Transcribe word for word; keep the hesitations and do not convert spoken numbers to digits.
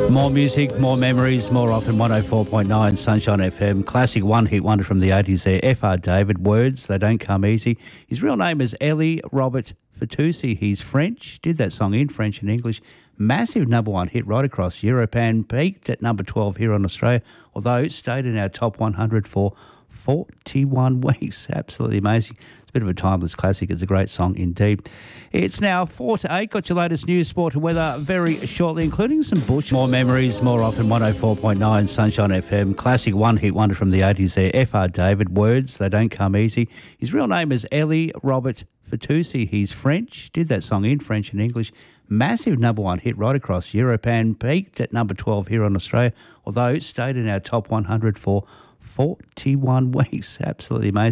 More music, more memories, more often. one oh four point nine Sunshine F M. Classic one-hit wonder from the eighties there. F R David. Words, they don't come easy. His real name is Elie Robert Fitoussi. He's French. Did that song in French and English. Massive number one hit right across Europe and peaked at number twelve here in Australia, although it stayed in our top one hundred for forty-one weeks. Absolutely amazing. It's a bit of a timeless classic. It's a great song indeed. It's now four to eight. Got your latest news, sport and weather very shortly, including some bush. More memories, more often. one oh four point nine Sunshine F M. Classic one-hit wonder from the eighties there. F R David. Words, they don't come easy. His real name is Elie Robert Fitoussi. He's French. Did that song in French and English. Massive number one hit right across Europe and peaked at number twelve here in Australia, although it stayed in our top one hundred for forty-one weeks. Absolutely amazing.